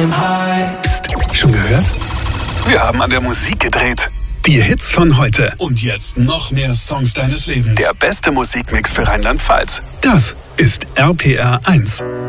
Psst, schon gehört? Wir haben an der Musik gedreht. Die Hits von heute. Und jetzt noch mehr Songs deines Lebens. Der beste Musikmix für Rheinland-Pfalz. Das ist RPR 1.